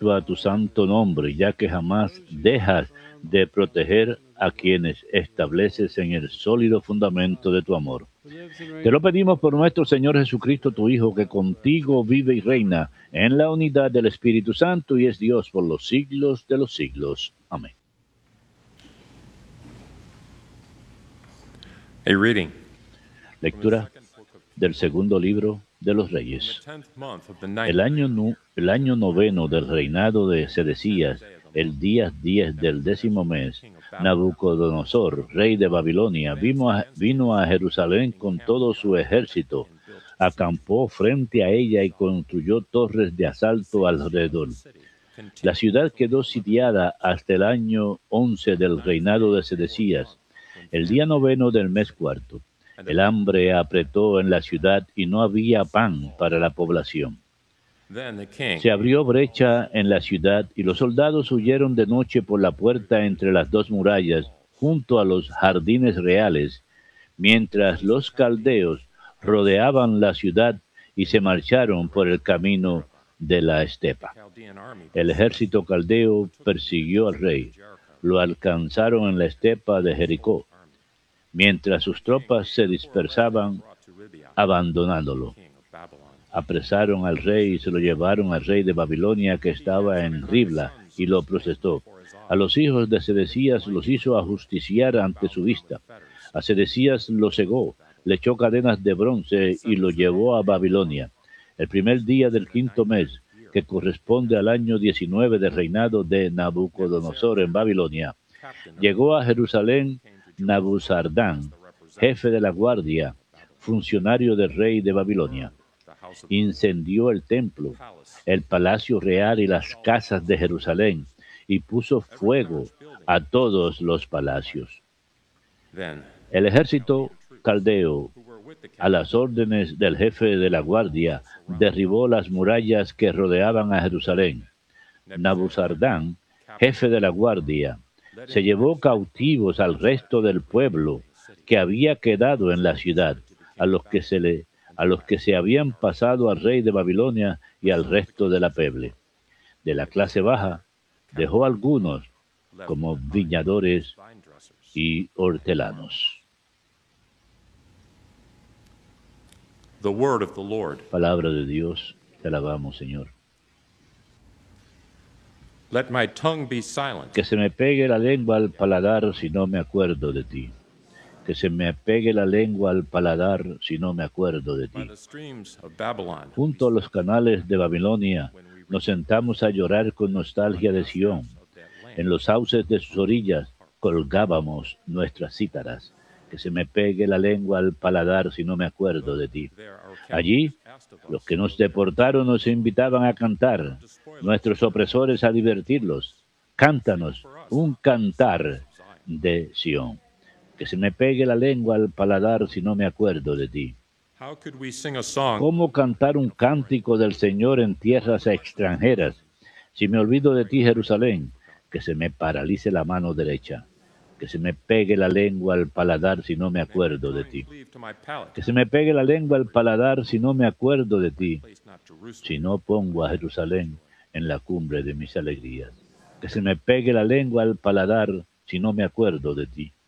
perpetua tu santo nombre, ya que jamás dejas de proteger a quienes estableces en el sólido fundamento de tu amor. Te lo pedimos por nuestro Señor Jesucristo, tu Hijo, que contigo vive y reina en la unidad del Espíritu Santo y es Dios por los siglos de los siglos. Amén. A reading. Lectura del segundo libro de los Reyes. El año noveno del reinado de Sedecías, el día 10 del 10º mes, Nabucodonosor, rey de Babilonia, vino a Jerusalén con todo su ejército, acampó frente a ella y construyó torres de asalto alrededor. La ciudad quedó sitiada hasta el año 11 del reinado de Sedecías, el día noveno del mes cuarto. El hambre apretó en la ciudad y no había pan para la población. Se abrió brecha en la ciudad y los soldados huyeron de noche por la puerta entre las dos murallas, junto a los jardines reales, mientras los caldeos rodeaban la ciudad y se marcharon por el camino de la estepa. El ejército caldeo persiguió al rey. Lo alcanzaron en la estepa de Jericó, mientras sus tropas se dispersaban, abandonándolo. Apresaron al rey y se lo llevaron al rey de Babilonia que estaba en Ribla y lo procesó. A los hijos de Sedecías los hizo ajusticiar ante su vista. A Sedecías lo cegó, le echó cadenas de bronce y lo llevó a Babilonia. El primer día del quinto mes, que corresponde al año 19 del reinado de Nabucodonosor en Babilonia, llegó a Jerusalén Nabuzardán, jefe de la guardia, funcionario del rey de Babilonia. Incendió el templo, el palacio real y las casas de Jerusalén, y puso fuego a todos los palacios. El ejército caldeo, a las órdenes del jefe de la guardia, derribó las murallas que rodeaban a Jerusalén. Nabuzardán, jefe de la guardia, se llevó cautivos al resto del pueblo que había quedado en la ciudad, a los que se habían pasado al rey de Babilonia y al resto de la plebe. De la clase baja dejó algunos como viñadores y hortelanos. The word of the Lord. Palabra de Dios, te alabamos, Señor. Let my tongue be silent. Que se me pegue la lengua al paladar si no me acuerdo de ti. Que se me pegue la lengua al paladar si no me acuerdo de By ti. the streams of Babylon. Junto a los canales de Babilonia nos sentamos a llorar con nostalgia de Sión. En los sauces de sus orillas colgábamos nuestras cítaras. Que se me pegue la lengua al paladar si no me acuerdo de ti. Allí, los que nos deportaron nos invitaban a cantar, nuestros opresores a divertirlos. Cántanos un cantar de Sión. Que se me pegue la lengua al paladar si no me acuerdo de ti. How could we sing a song ¿Cómo cantar un cántico del Señor en tierras extranjeras? Si me olvido de ti, Jerusalén, que se me paralice la mano derecha. Que se me pegue la lengua al paladar si no me acuerdo de ti. cleave to my palate? Que se me pegue la lengua al paladar si no me acuerdo de ti. Place not Jerusalem. Si no pongo a Jerusalén en la cumbre de mis alegrías. Que se me pegue la lengua al paladar si no me acuerdo de ti.